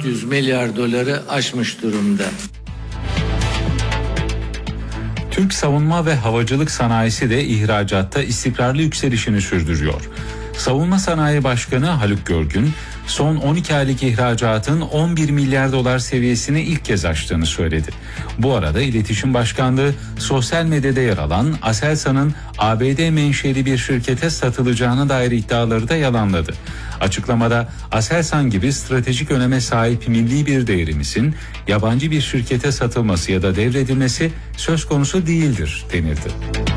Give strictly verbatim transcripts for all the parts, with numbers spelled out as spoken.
yüz milyar doları aşmış durumda. Türk savunma ve havacılık sanayisi de ihracatta istikrarlı yükselişini sürdürüyor. Savunma Sanayi Başkanı Haluk Görgün, son on iki aylık ihracatın on bir milyar dolar seviyesini ilk kez aştığını söyledi. Bu arada İletişim Başkanlığı sosyal medyada yer alan Aselsan'ın A B D menşeli bir şirkete satılacağına dair iddiaları da yalanladı. Açıklamada Aselsan gibi stratejik öneme sahip milli bir değerimizin yabancı bir şirkete satılması ya da devredilmesi söz konusu değildir denildi.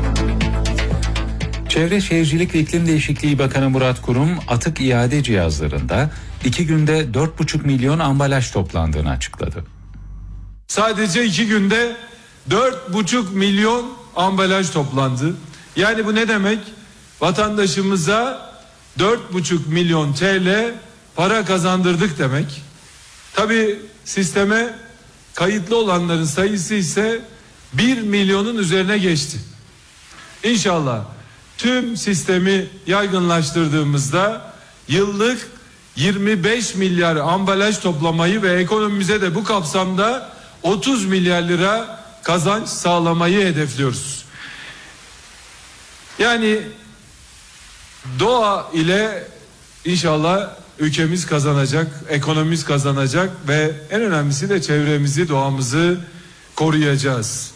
Çevre Şehircilik ve İklim Değişikliği Bakanı Murat Kurum, atık iade cihazlarında iki günde dört buçuk milyon ambalaj toplandığını açıkladı. Sadece iki günde dört buçuk milyon ambalaj toplandı. Yani bu ne demek? Vatandaşımıza dört buçuk milyon T L para kazandırdık demek. Tabii sisteme kayıtlı olanların sayısı ise bir milyonun üzerine geçti. İnşallah tüm sistemi yaygınlaştırdığımızda yıllık yirmi beş milyar ambalaj toplamayı ve ekonomimize de bu kapsamda otuz milyar lira kazanç sağlamayı hedefliyoruz. Yani doğa ile inşallah ülkemiz kazanacak, ekonomimiz kazanacak ve en önemlisi de çevremizi, doğamızı koruyacağız.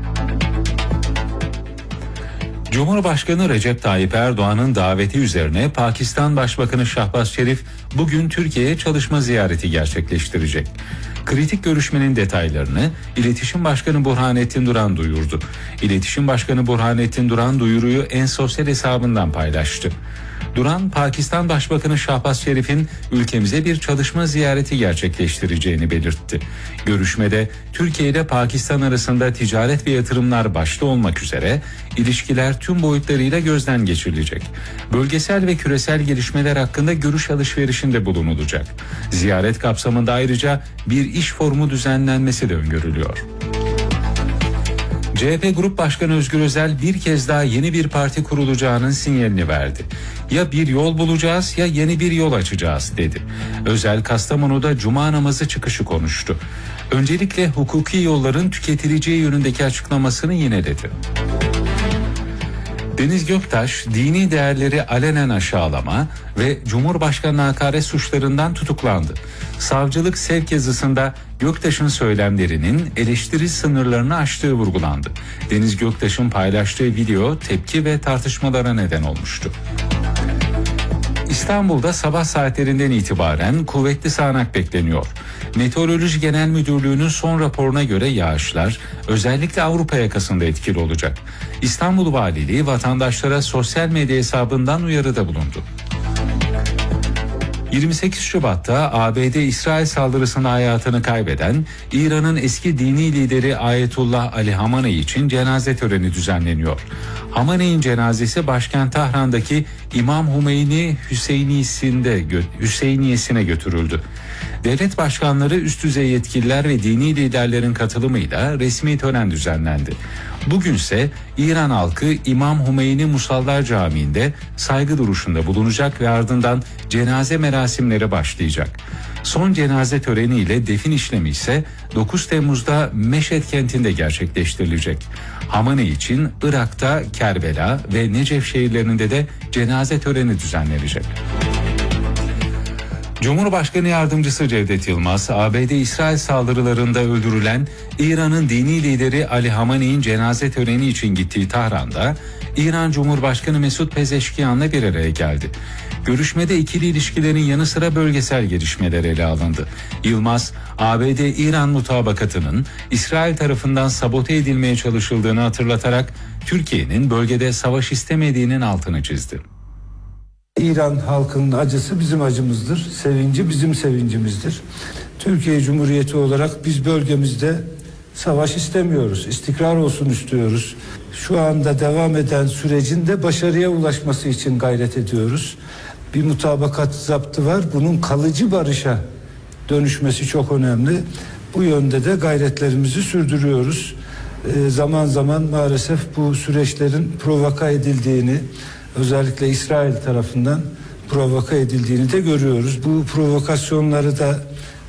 Cumhurbaşkanı Recep Tayyip Erdoğan'ın daveti üzerine Pakistan Başbakanı Şahbaz Şerif bugün Türkiye'ye çalışma ziyareti gerçekleştirecek. Kritik görüşmenin detaylarını İletişim Başkanı Burhanettin Duran duyurdu. İletişim Başkanı Burhanettin Duran duyuruyu en sosyal hesabından paylaştı. Duran, Pakistan Başbakanı Şahbaz Şerif'in ülkemize bir çalışma ziyareti gerçekleştireceğini belirtti. Görüşmede Türkiye ile Pakistan arasında ticaret ve yatırımlar başta olmak üzere ilişkiler tüm boyutlarıyla gözden geçirilecek. Bölgesel ve küresel gelişmeler hakkında görüş alışverişinde bulunulacak. Ziyaret kapsamında ayrıca bir iş forumu düzenlenmesi de öngörülüyor. C H P Grup Başkanı Özgür Özel bir kez daha yeni bir parti kurulacağının sinyalini verdi. Ya bir yol bulacağız ya yeni bir yol açacağız dedi. Özel Kastamonu'da Cuma namazı çıkışı konuştu. Öncelikle hukuki yolların tüketileceği yönündeki açıklamasını yineledi. Deniz Göktaş, dini değerleri alenen aşağılama ve Cumhurbaşkanı hakaret suçlarından tutuklandı. Savcılık sevk yazısında Göktaş'ın söylemlerinin eleştiri sınırlarını aştığı vurgulandı. Deniz Göktaş'ın paylaştığı video tepki ve tartışmalara neden olmuştu. İstanbul'da sabah saatlerinden itibaren kuvvetli sağanak bekleniyor. Meteoroloji Genel Müdürlüğü'nün son raporuna göre yağışlar özellikle Avrupa yakasında etkili olacak. İstanbul Valiliği vatandaşlara sosyal medya hesabından uyarıda bulundu. yirmi sekiz Şubat'ta A B D İsrail saldırısında hayatını kaybeden İran'ın eski dini lideri Ayetullah Ali Hamenei için cenaze töreni düzenleniyor. Hamenei'nin cenazesi başkent Tahran'daki İmam Hümeyni Hüseyniyesi'nde Hüseyniyesi'ne götürüldü. Devlet başkanları, üst düzey yetkililer ve dini liderlerin katılımıyla resmi tören düzenlendi. Bugünse İran halkı İmam Hümeyni Musallar Camii'nde saygı duruşunda bulunacak ve ardından cenaze merasimleri başlayacak. Son cenaze töreniyle defin işlemi ise dokuz Temmuz'da Meşhed kentinde gerçekleştirilecek. Hamenei için Irak'ta Kerbela ve Necef şehirlerinde de cenaze töreni düzenlenecek. Cumhurbaşkanı Yardımcısı Cevdet Yılmaz, A B D İsrail saldırılarında öldürülen İran'ın dini lideri Ali Hamenei'nin cenaze töreni için gittiği Tahran'da İran Cumhurbaşkanı Mesut Pezeşkiyan'la bir araya geldi. Görüşmede ikili ilişkilerin yanı sıra bölgesel gelişmeler ele alındı. Yılmaz, A B D-İran mutabakatının İsrail tarafından sabote edilmeye çalışıldığını hatırlatarak Türkiye'nin bölgede savaş istemediğinin altını çizdi. İran halkının acısı bizim acımızdır, sevinci bizim sevincimizdir. Türkiye Cumhuriyeti olarak biz bölgemizde savaş istemiyoruz, istikrar olsun istiyoruz. Şu anda devam eden sürecin de başarıya ulaşması için gayret ediyoruz. Bir mutabakat zaptı var, bunun kalıcı barışa dönüşmesi çok önemli. Bu yönde de gayretlerimizi sürdürüyoruz. Ee, zaman zaman maalesef bu süreçlerin provoka edildiğini, özellikle İsrail tarafından provoka edildiğini de görüyoruz. Bu provokasyonları da